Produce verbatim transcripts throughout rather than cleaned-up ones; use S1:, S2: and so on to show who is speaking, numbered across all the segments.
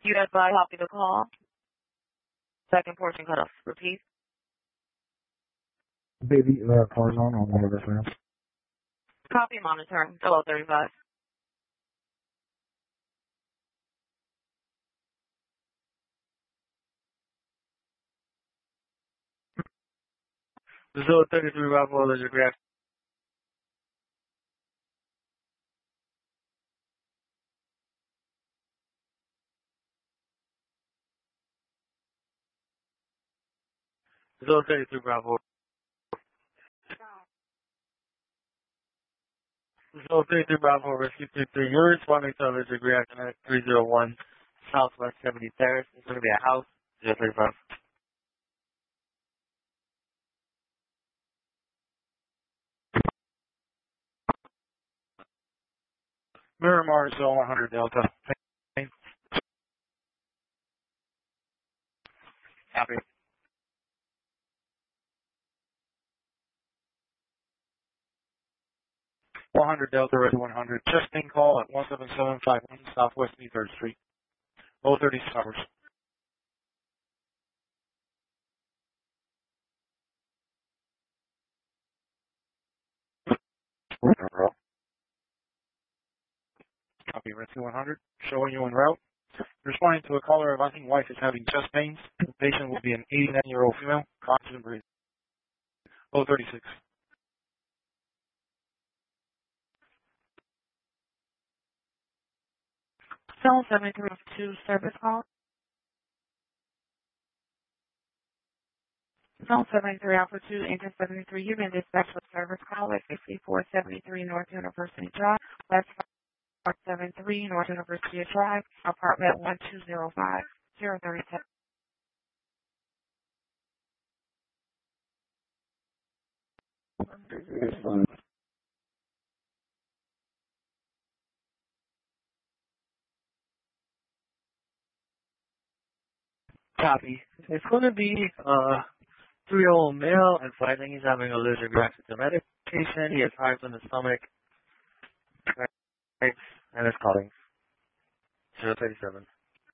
S1: U S I, copy the call. Second portion cut off. Repeat.
S2: Baby, uh, car's on on one of the fans.
S1: Copy monitoring. Hello, thirty-five.
S3: Zero thirty-three Bravo, there's your graph. Zero thirty-three Bravo. Zero thirty-three Bravo, rescue three three. You're responding to allergic reaction at three zero one Southwest seventy Terrace. It's going to be a house. Zero thirty-five. Miramar, zone one hundred Delta. Copy. one hundred Delta, Red one hundred. Testing call at one seven seven five one Southwest third Street. Low thirty hours. Copy, Rescue one hundred. Showing you en route. Responding to a caller advising wife is having chest pains. The patient will be an eighty-nine-year-old female, conscious and breathing. Low thirty-six.
S1: Zone seventy-three two service call. Zone seventy-three Alpha two, engine seventy-three. You've been dispatched with service call at sixty-four seventy-three North University Drive, West five seven three North University Drive, apartment one two zero five, zero thirty-seven.
S3: Copy. It's going to be uh three-year-old male advising he's having allergic reaction to medication. He has hives in the stomach. Right, and it's calling. zero thirty-seven.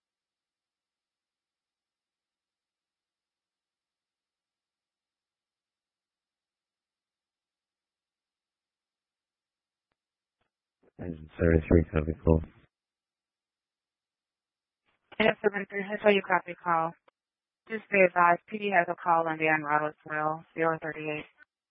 S4: Engine thirty-three, copy full.
S1: Engine seventy-three, I saw you copy call. Just be advised, P D has a call on the en route as well, zero thirty-eight.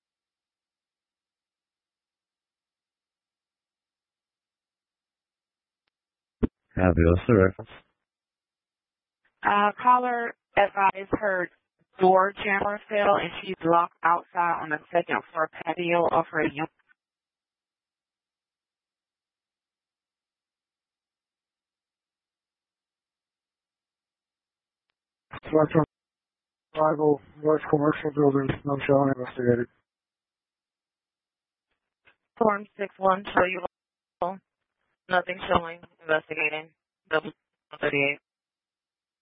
S4: Copy, what's the reference?
S1: Uh, caller advised her door jammer fell and she's locked outside on the second floor patio of her unit.
S2: Spectrum Rival, West Commercial Building, no showing investigated.
S1: Form six one, show you local. Nothing showing, investigating. Double thirty-eight.